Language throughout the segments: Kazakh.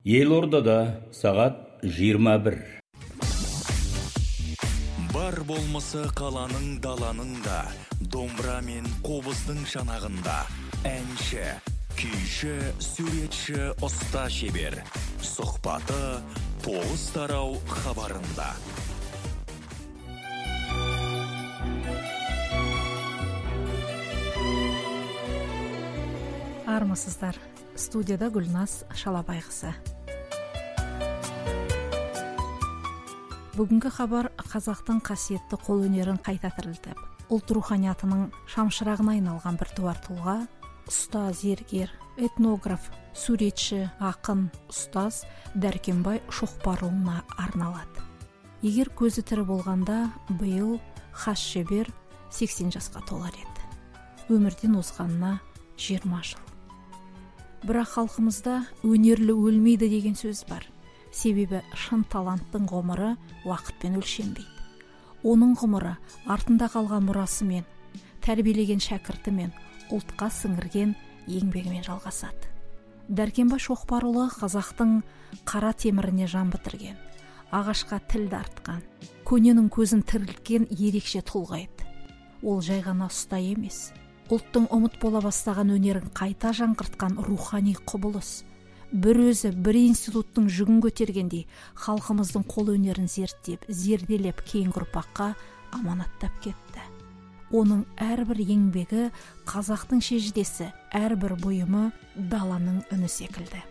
Елордада сағат 21. Бар болмысы қаланың даланың да, домбыра мен қобыздың шанағында. Әнші, күйші, суретші, ұста шебер. Сұхбаты тоғыз тарау хабарында. Армысыздар. Студияда Гүлназ Шалабайқызы. Бүгінгі хабар қазақтың қасиетті қол өнерін қайта тірілтіп, ұлт руханиятының шамшырағына айналған біртуар тұлға, ұста, зергер, этнограф, суретші, ақын, ұстаз Дәркембай Шоқпарұлына арналады. Егер көзі тірі болғанда, биыл хас шебер 80 жасқа толар еді. Өмірден озғанына 20 жыл. Бірақ халқымызда өнерлі өлмейді деген сөз бар. Себебі шын таланттың ғұмыры уақытпен өлшенбейді. Оның ғұмыры артында қалған мұрасымен, тәрбиелеген шәкіртімен, ұлтқа сіңірген еңбегімен жалғасады. Дәркембай Шоқпарұлы қазақтың қара теміріне жан бітірген, ағашқа тіл артқан, көненің көзін тірілткен ерекше тұлға еді. Ол жай ғана ұста емес, ұлттың ұмыт бола бастаған өнерін қайта жаңғыртқан рухани құбылыс. Бір өзі, бір институттың жүгін көтергендей, халқымыздың қол өнерін зерттеп, зерделеп кейінгі ұрпаққа аманаттап кетті. Оның әрбір еңбегі қазақтың шежіресі, әрбір бұйымы даланың үні секілді.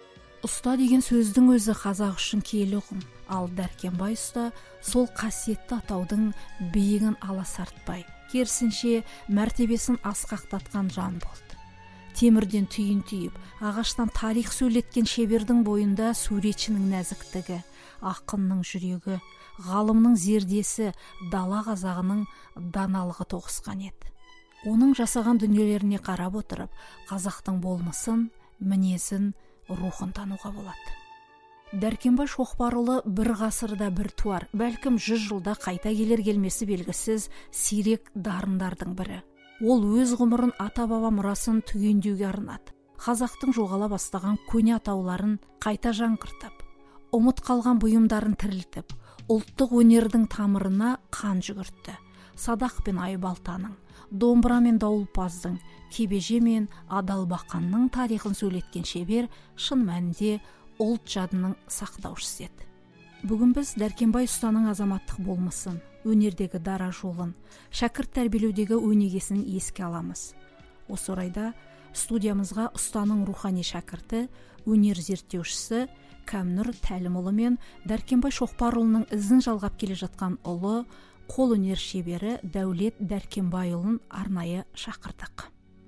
Ұста деген сөздің өзі қазақ үшін киелі ұғым, ал Дәркембай ұста сол қасиетті атаудың биігін аласартпай, керісінше мәртебесін асқақтатқан жан болды. Темірден түйін түйіп, ағаштан тарих сөйлеткен шебердің бойында суретшінің нәзіктігі, ақынның жүрегі, ғалымның зердесі, дала қазағының даналығы тоғысқан еді. Оның жасаған дүниелеріне қарап отырып, қазақтың болмысын, мінезін, рухын тануға болады. Дәркембай Шоқпарұлы бір ғасырда бір туар, бәлкім 100 жылда қайта келер келмесі белгісіз сирек дарындардың бірі. Ол өз ғұмырын ата-баба мұрасын түгендеуге арнады. Қазақтың жоғала бастаған көне атауларын қайта жаңғыртып, ұмыт қалған бұйымдарын тірілтіп, ұлттық өнердің тамырына қан жүгіртті. Садақ пен айбалтаның, домбыра мен дауылпаздың, кебеже мен адалбақанның тарихын сөйлеткен шебер шын мәнінде ұлт жадының сақтаушысы еді. Бүгін біз Дәркембай ұстаның азаматтық болмысын, өнердегі дара жолын, шәкірт тәрбиелеудегі өнегесін еске аламыз. Осы орайда студиямызға ұстаның рухани шәкірті, өнер зерттеушісі Кәмнұр Тәлімұлы мен Дәркембай Шоқпарұлының ізін жалғап келе жатқан ұлы, қол өнер шебері Дәулет Дәркембайұлын арнайы шақырдық.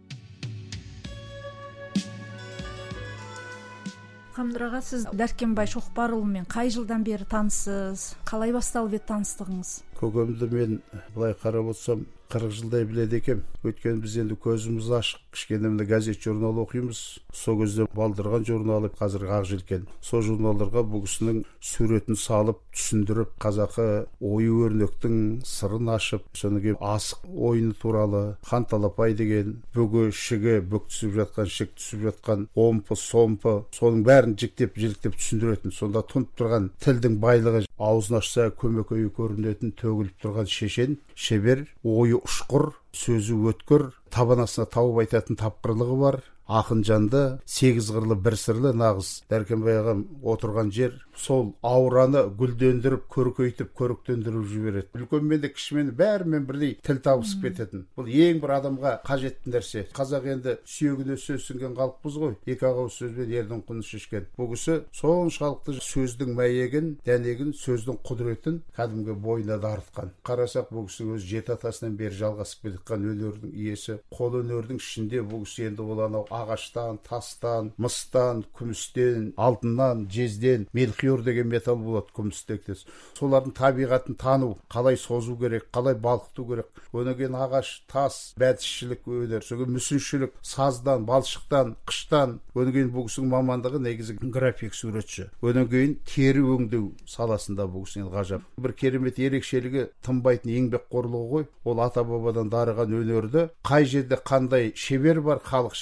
Қамдыр аға, сіз Дәркембай Шоқпарұлымен қай жылдан бері таныссыз? Қалай басталып еді таныстығыңыз? Көкемді мен былай қарап отырсам 40 жылдай біледі екем. Өйткені біз енді көзіміз ашық, кішкене газет журнал оқимыз. Сол кезде балдырған журналы, қазіргі ақ желкен. Сол журналдарға бұл кісінің суретін салып, түсіндіріп, қазақы ою өрнектің сырын ашып, содан кейін асық ойыны туралы, хан талапай деген, бүгі шігі, бүк түсіп жатқан, шік түсіп жатқан, омпы, сомпы, соның бәрін жіктеп, жіліктеп түсіндіретін. Сонда тұнып тұрған тілдің байлығы, аузын ашса көмекейі көрінетін, төгіліп тұрған шешен, шебер, ойы ұшқыр, сөзі өткір, табанасына тауып айтатын тапқырлығы бар. Ақын жанды, 8 қырлы бір сырлы нағыз Дәркембай ағам отырған жер, сол аураны гүлдендіріп, көріктендіріп жібереді. Үлкенмен де кішімен бәрімен бірдей тіл табысып кететін. Бұл ең бір адамға қажетті нәрсе. Қазақ енді сүйегіне сөз сіңген халықпыз ғой. Екі ауыз сөзбен ердің құны шешкен. Бұл кісі соншалықты сөздің мәйегін, дәнегін, сөздің құдіретін кәдімгі бойына дарытқан. Қарасақ, бұл кісі өз жеті атасынан бері жалғасып келген өнердің иесі. Қол өнердің ішінде бұл кісі енді ол анау ағаштан, тастан, мыстан, күмістен, алтыннан, жезден, мелхиор деген металл болады, күмістектес. Солардың табиғатын тану, қалай созу керек, қалай балқыту керек. Одан кейін ағаш, тас, бәтісшілік өнер, содан мүсіншілік, саздан, балшықтан, қыштан. Одан кейін бұл кісінің мамандығы негізі график суретші. Одан кейін тері өңдеу саласында бұл кісінің ғажап. Бір керемет ерекшелігі тынбайтын еңбекқорлығы ғой. Ол ата-бабадан дарыған өнерді қай жерде қандай шебер бар, халық шебері,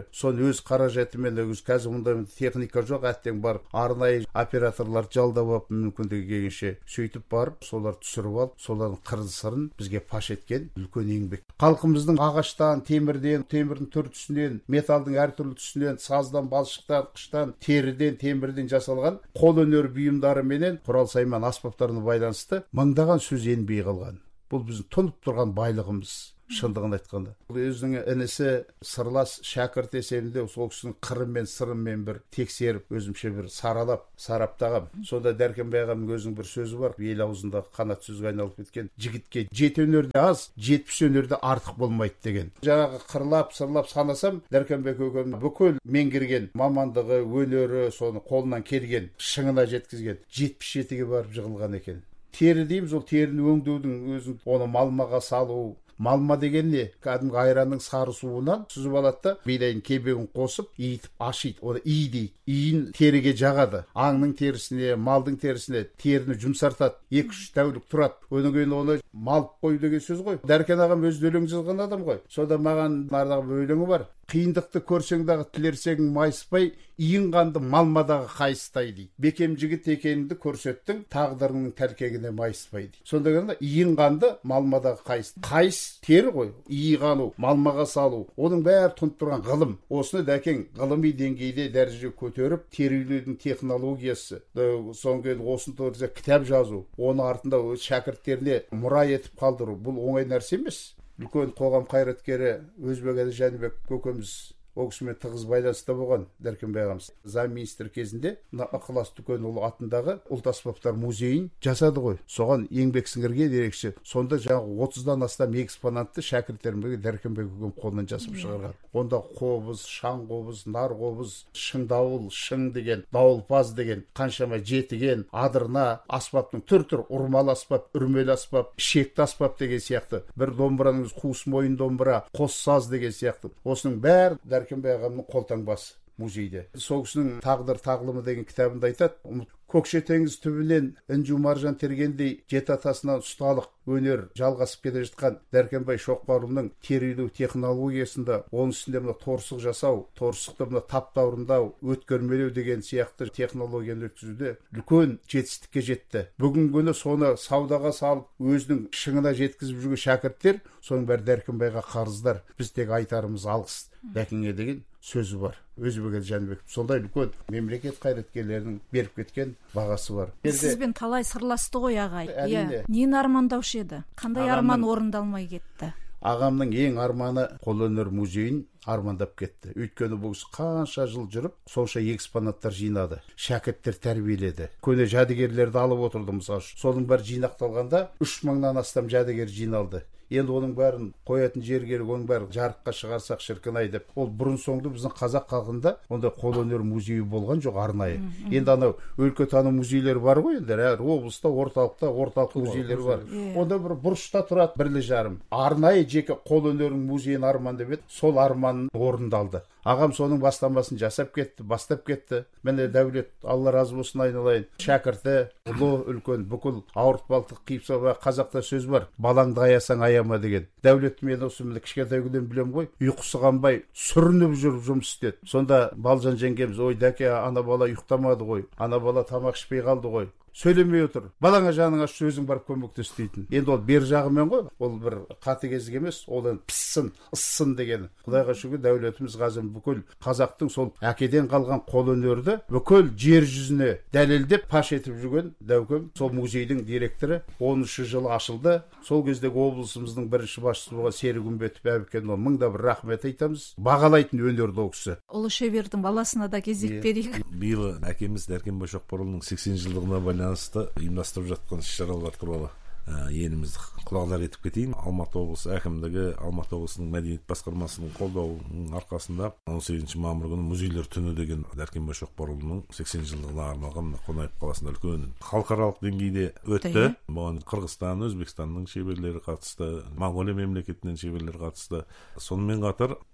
соны өз қаражатымен өз қазір мұндай техника жоқ, әттең барып арнайы операторлар жалдап алып мүмкіндігі келгенше сөйтіп барып солар түсіріп алып солардың қыр-сырын бізге паш еткен үлкен еңбек. Халқымыздың ағаштан, темірден, темірдің түр түсінен, металдың әртүрлі түсінен, саздан, балшықтан, қыштан, теріден, темірден жасалған қол өнер бұйымдары менен құрал-сайман аспаптарына байланысты мыңдаған сөз енбей қалған. Бұл біздің тұнып тұрған байлығымыз. Шындығын айтқанда. Өзінің інісі сырлас шәкірт есебінде сол кісінің қыры мен сырымен бір тексеріп, өзімше бір сараптағам. Сонда Дәркембай ағамның өзінің бір сөзі бар. Ел аузында қанат сөзге айналып кеткен. Жігітке 7 өнерде аз, 70 өнерде артық болмайды деген. Жаңағы қырлап, сырлап санасам, Дәркембай көкем бүкіл меңгерген мамандығы, өнері, соны қолынан келген, шыңына жеткізген 77-ге барып жығылған екен. Тері дейміз, ол теріні өңдеудің өзін, оны малмаға салу. Малма деген не? Кәдімгі айранның сары суынан сүзіп алады да, бидайдың кебегін қосып, иітіп ашиды. Оны ий дейді. Иін теріге жағады. Аңның терісіне, малдың терісіне теріні жұмсартады. 2-3 тәулік тұрады. Одан кейін оны малып қою деген сөз ғой. Дәркен ағам өзі өлең жазған адам ғой. Сода маған нардағы өлеңі бар. Қиындықты көрсеңдағы тілерсегің майыспай, иін қанды малмадағы қайыстай дейді. Бекем жігіт екеніңді көрсеттің, тағдырыңның тәлкегіне майыспай дейді. Сонда ғана иін қанды малмадағы қайыс. Қайыс тері ғой, ий қану, малмаға салу. Оның бәрі тұнып тұрған ғылым. Осыны Дәкең ғылыми деңгейде дәреже көтеріп, терілудің технологиясы, соңғы осыны тұрса кітап жазу, оны артында шәкірттеріне мұра етіп қалдыру, бұл оңай нәрсе емес. Үлкен қоғам қайраткері Өзбекәлі Жәнібек көкеміз ол кісімен тығыз байланыста болған Дәркембай ағамыз. Заң министр кезінде Ықылас Дүкенұлы атындағы ұлт аспаптар музейін жасады ғой. Соған еңбек сіңірген ерекше. Сонда жаңағы 30-дан астам экспонатты шәкірттерімізге Дәркембай көкем қолынан жасап шығарған. Онда қобыз, шаң қобыз, нар қобыз, шың дауыл, шың деген, дауылпаз деген, қаншама жетіген, адырна, аспаптың түр-түр, ұрмалы аспап, үрмелі аспап, шекті аспап деген сияқты. Бір домбыраның қуыс мойын домбыра, қос саз деген сияқты. Осының бәрі Дәркембай ағамның қолтаңбасы музейде. Сол кісінің тағдыр тағлымы деген кітабында айтады. Көкше теңіз түбінен інжу маржан тергендей жеті атасынан ұсталық өнер жалғасып келе жатқан Дәркембай Шоқпарұлының терілу технологиясында, оның үстінде мына торсық жасау, торсықты мына таптаурындау, өткермелеу деген сияқты технологияны өткізуде үлкен жетістікке жетті. Бүгінгі күні соны саудаға салып, өзінің шыңына жеткізіп жүрген шәкірттер, соның бәрі Дәркембайға қарыздар. Біз тек айтарымыз алғыс. Дәкеңе деген сөзі бар. Өзбекәлі Жәнібек сондай үлкен мемлекет қайраткерлерінің беріп кеткен бағасы бар. Сізбен талай сырласты ғой ағай. Нені армандаушы еді? Қандай арман орындалмай кетті? Ағамның ең арманы қолөнер музейін армандап кетті. Өйткені бұл қанша жыл жүріп, сонша экспонаттар жинады. Шәкірттер тәрбиеледі. Көне жәдігерлерді алып отырды мысалы. Соның бәрі жинақталғанда 3000-нан астам жәдігер жиналды. Енді оның бәрін қоятын жер керек, оның бәрін жарыққа шығарсақ шіркін-ай деп. Ол бұрын соңды біздің қазақ халқында ондай қолөнер музейі болған жоқ арнайы. Енді анау өлкетану музейлері бар ғой, енді әр облыста, орталық музейлер бар. Онда бір бұрышта тұрады, бірлі жарым. Арнайы жеке қолөнердің музейін армандап еді, сол арман орындалды. Ағам соның бастамасын жасап кетті, бастап кетті. Міне Дәулет, Алла разы болсын айналайын. Шәкірті, ұлы, үлкен, бүкіл ауыртпалықтық қиыпса, қазақта сөз бар. Балаңды аясаң аяма деген. Дәулет мен осы міне кішкентай күннен білем ғой. Ұйқысы қанбай, сүрініп жүріп жұмыс істеді. Сонда Балжан жеңгеміз, ой Дәке, ана бала ұйықтамады ғой. Ана бала тамақ ішпей қалды ғой. Сөйлемей отыр. Балаңа жаның ашып өзің барып көмектес дейтін. Енді ол бер жағымен ғой. Ол бір қатыгездік емес, ол піссын, ыссын деген. Құдайға шүкір Дәулетіміз қазір бүкіл қазақтың сол әкеден қалған қолөнерді бүкіл жер жүзіне дәлелдеп паш етіп жүрген Дәукем. Сол музейдің директоры 13 жылы ашылды. Сол кездегі облысымыздың бірінші басшысы болған Серік Үмбетов әбікенге мыңда бір рахмет айтамыз. Бағалайтын өнерді ол кісі. Ұлы шебердің баласына да кезек берейік. Биыл әкеміз Дәркембай Шоқпарұлының 80 жылдығына байланысты ұйымдастырып жатқан іс-шаралар туралы елімізді құлағдар етіп кетейін. Алматы облысы әкімдігі, Алматы облысының мәдениет басқармасының қолдауының арқасында 18 мамыр күні музейлер түні деген Дәркембай Шоқпарұлының 80 жылдығына арналған Қонаев қаласында үлкен халықаралық деңгейде өтті. Бұған Қырғызстан, Өзбекстанның шеберлері қатысты, Моңғолия мемлекетінен шеберлер қатысты. Сонымен қатар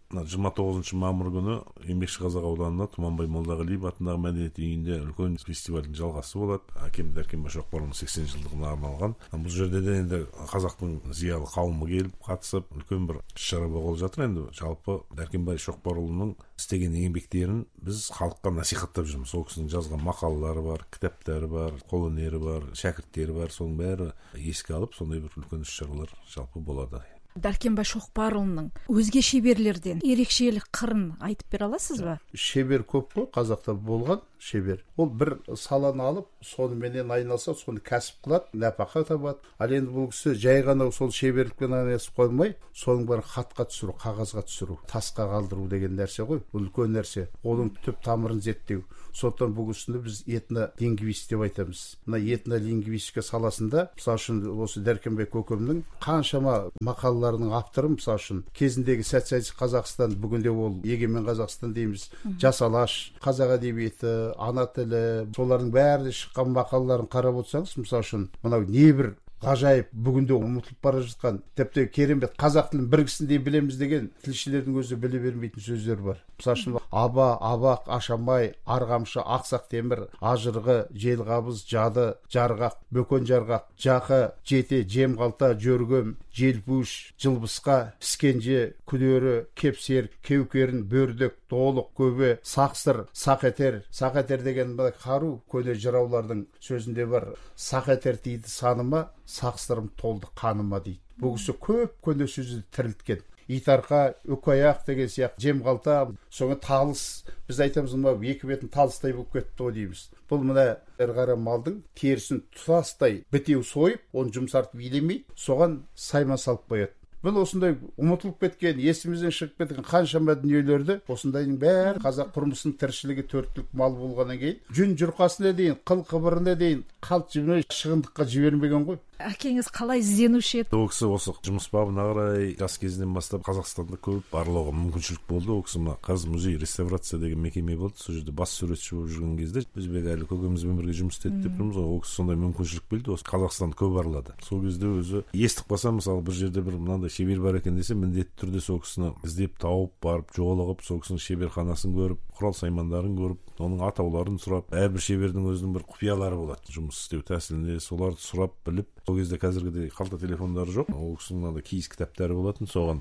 29 мамыр күні Еңбекші Қазақ ауданында Тұманбай Молдағалиев атындағы мәдениет үйінде үлкен фестивальдің жалғасы болады. Әкем Дәркембай Шоқпарұлының 80 жылдығына арналған. Бұл жерде де енді қазақтың зиялы қауымы келіп қатысып, үлкен бір іс-шара болып жатыр. Енді жалпы Дәркембай Шоқпарұлының істеген еңбектерін біз халыққа насихаттап жүрміз. Ол кісінің жазған мақалалары бар, кітаптары бар, қолөнері бар, шәкірттері бар. Соның бәрі еске алып, сондай бір үлкен іс-шаралар жалпы болады. Дәркембай Шоқпарұлының өзге шеберлерден ерекшелік қырын айтып бере аласыз ба? Шебер көп қой, қазақта болған шебер. Ол бір саланы алып, сонымен айналса, соны кәсіп қылады, нәпақа табады. Ал енді бұл кісі жай ғана сол шеберлікпен айналысып қоймай, соның бәрін хатқа түсіру, қағазға түсіру, тасқа қалдыру деген нәрсе ғой. Бұл үлкен нәрсе. Оның түп тамырын зерттеу. Сондықтан бұл кісіні біз этнолингвист деп айтамыз. Мына этнолингвистика саласында, мысалы үшін осы Дәркембай көкемнің қаншама мақалаларының авторы, мысалы үшін кезіндегі социалистік Қазақстан, бүгінде ол егемен Қазақстан дейміз, жас алаш, қазақ әдебиеті, ана тілі, солардың бәрі шыққан мақалаларын қарап отырсаңыз, мысалы үшін мынау небір ғажайып, бүгінде ұмытылып бара жатқан, тіпті керемет қазақ тілін бір кісідей білеміз деген тілшілердің өзі біле бермейтін сөздер бар. Мысалы үшін аба, абақ, ашамай, арғамшы, ақсақ темір, ажырғы, желғабыз, жады, жарғақ, бөкен жарғақ, жақы, жете, жемқалта, жөргем, желпуш, жылбысқа, піскенже, күдері, кепсер, кеукерін, бөрдік, толық, көбе, сақсыр, сақетер. Сақетер деген қару, көне жыраулардың сөзінде бар. Сақетер дейді саныма, сақсырым толды қаныма дейді. Бұл кісі көп көне сөзді тірілткен. Итарқа, үкаяқ деген сияқты, жемқалта, соңы талыс. Біз айтамыз, екі бетін талыстай болып кетті ғой дейміз. Бұл мына ірғара малдың терісін тұтастай бітеу сойып, оны жұмсартып илемей, соған сайман салып қояды. Бұл осындай ұмытылып кеткен, есімізден шығып кеткен қаншама дүниелерді, осындайдың бәрі қазақ тұрмысының тіршілігі төрттілік мал болғаннан кейін, жүн жұрқасына дейін, қыл қыбырына дейін, қалт жібермей шығындыққа жібермеген ғой. Әкеңіз қалай ізденуші еді? Ол кісі осы жұмыс бабына қарай жас кезінен бастап Қазақстанда көп барлауға мүмкіншілік болды. Ол кісі қазір музей реставрация деген мекеме болды. Сол жерде бас суретші болып жүрген кезде Өзбек әлі көкемізбен бірге жұмыс істедік деп тұрмыз ғой. Ол кісі сондай мүмкіншілік берді. Осы Қазақстанды көп аралады. Сол кезде өзі естіп қалсам, мысалы бір жерде бір мынандай шебер бар екен десе, міндетті түрде сол кісіні іздеп тауып барып жолығып, сол кісінің шеберханасын көріп, құрал саймандарын көріп, оның атауларын сұрап, әрбір шебердің өзінің бір құпиялары болады. Жұмыс істеу тәсілінде соларды сұрап біліп, сол кезде қазіргідей қалта телефондары жоқ. Ол кісінің мынандай киіз кітаптары болатын, соған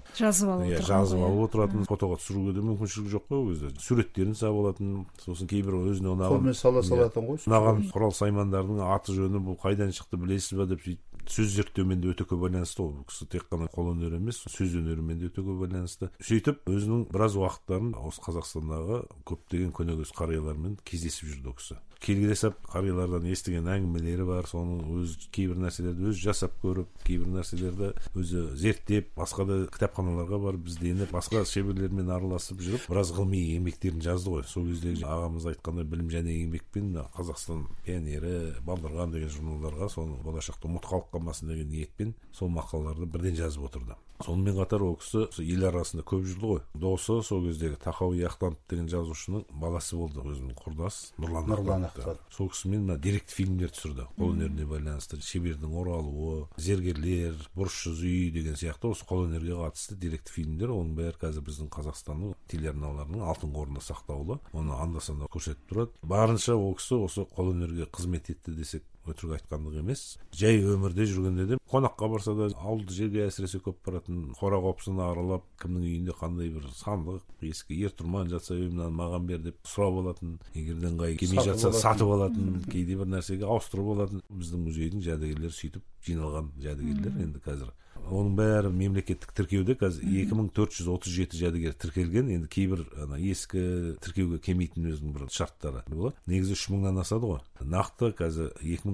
жазып алып отыратын, фотоға түсіруге де мүмкіншілік жоқ қой ол кезде. Суреттерін салып алатын, сосын кейбір өзіне ұнаған салатын ғой. Ұнаған құрал саймандардың аты жөні бұл қайдан шықты білесіз ба деп сөз зерттеумен де өте көп байланысты. Ол кісі тек қана қол өнері емес, сөз өнерімен де өте көп байланысты. Сөйтіп өзінің біраз уақыттарын осы Қазақстандағы көптеген көнекөз қариялармен кездесіп жүрді ол кісі. Келгелесіп қариялардан естіген әңгімелері бар, соның өз кейбір нәрселерді өзі жасап көріп, кейбір нәрселерді өзі зерттеп, басқа да кітапханаларға барып ізденіп, басқа шеберлермен араласып жүріп, біраз ғылыми еңбектерін жазды ғой. Сол кездегі ағамыз айтқандай білім және еңбекпен Қазақстан пионері, Балдырған деген журналдарға соны болашақта ұмыт қалып қалмасын деген ниетпен сол мақалаларды бірден жазып отырды. Сонымен қатар ол кісі ел арасында көп жүрді ғой. Досы сол кездегі Тахауи Ахтанов деген жазушының баласы болды, өзінің құрдас Нұрлан Ахтанов. Сол кісімен деректі фильмдер түсірді. Қолөнеріне байланысты шебердің оралуы, зергерлер, бұрыш жүз үй деген сияқты осы қолөнерге қатысты деректі фильмдер. Оның бәрі қазір біздің Қазақстанның телеарналарының алтын қорында сақтаулы. Оны анда-санда көрсетіп тұрады. Барынша ол кісі осы қолөнерге қызмет етті десек өтірік айтқандық емес. Жай өмірде жүргенде де қонаққа барса да ауылды жерге әсіресе көп баратын, қора қопсын аралап, кімнің үйінде қандай бір сандық, ескі ертұрман жатса мынаны маған бер деп сұрап алатын, егерден қай келмей жатса сатып алатын, кейде бір нәрсеге ауыстырып алатын. Біздің музейдің жәдігерлері сөйтіп жиналған жәдігерлер. Енді қазір оның бәрі мемлекеттік тіркеуде қазір 2437 жәдігер тіркелген. Енді кейбір ескі тіркеуге келмейтін өзінің бір шарттары болады. Негізі 3000-нан асады ғой. Нақты қазір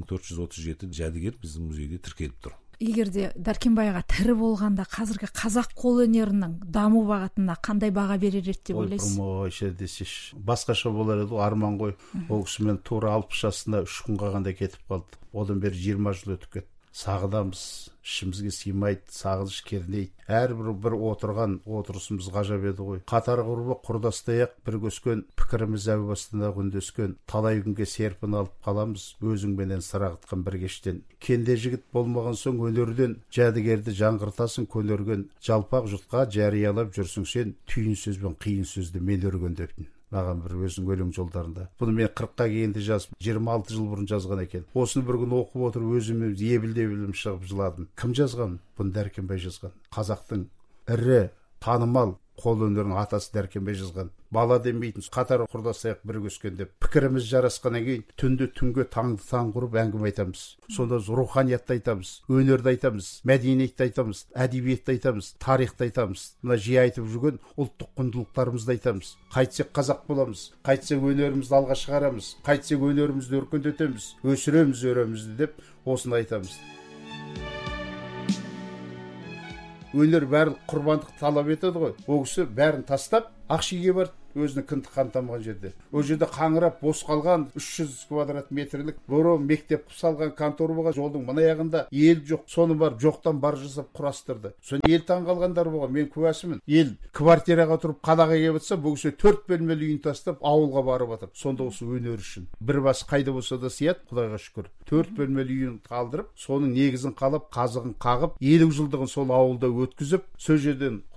2437 жәдігер біздің музейде тіркеліп тұр. Егерде Дәркембайға тірі болғанда қазіргі қазақ қолөнерінің даму бағытына қандай баға берер еді деп ойлайсыз? Ойша десеш, басқаша болар еді, арман ғой. Ол кісімен тура 60 жасында 3 күн қалғанда кетіп қалды. Одан бері 20 жыл өтіп кетті. сағынамыз, ішімізге сыймайды, сағыныш кернейді. Әрбір бір отырған отырысымыз ғажап еді ғой. Қатар құрбы құрдастай-ақ бірге өскен, пікіріміз әу бастан-ақ үндескен, талай күнге серпін алып қаламыз өзіңменен сыр ағытқан бір кештен. Кенде жігіт болмаған соң өнерден, жәдігерді жаңғыртасың көнерген, жалпақ жұртқа жариялап жүрсің сен, түйін сөз бен қиын сөзді мен өрген дептін. Маған бір өзінің өлең жолдарында. Бұны мен 40-қа келгенде жазып, 26 жыл бұрын жазған екен. Осыны бір күн оқып отырып өзіме ебілдеп шығып жыладым. Кім жазған? Бұны Дәркембай жазған. Қазақтың ірі танымал қол өнерінің атасы Дәркембай жазған. Бала демейтін, қатар құрдасаяқ бірге өскен деп. Пікіріміз жарасқаннан кейін түнді түнге таңды таң құрып әңгіме айтамыз. Сонда руханиятты айтамыз, өнерді айтамыз, мәдениетті айтамыз, әдебиетті айтамыз, тарихты айтамыз. Мына жиі айтып жүрген ұлттық құндылықтарымызды айтамыз. Қайтсек қазақ боламыз, қайтсек өнерімізді алға шығарамыз, қайтсек өнерімізді өркендетеміз, өсіреміз өремізді деп осыны айтамыз. Өнер бәрі құрбандық талап етеді ғой. Ол кісі бәрін тастап Ақшиге барды, өзінің кіндік қан тамған жерде. Ол жерде қаңырап бос қалған 300 квадрат метрлік бұрын мектеп қып салған контор болған, жолдың мына аяғында ел жоқ. Соны барып жоқтан бар жасап құрастырды. Соны ел таң қалғандар болған. Мен куәсімін. Ел квартираға тұрып қалаға келіп жатса, бұл кісі 4 бөлмелі үйін тастап ауылға барып жатыр. Сонда осы өнер үшін бір бас қайда болса да сияды, Құдайға шүкір. 4 бөлмелі үйін қалдырып, соның негізін қалап, қазығын қағып, 50 жылдығын сол ауылда өткізіп, сол жерден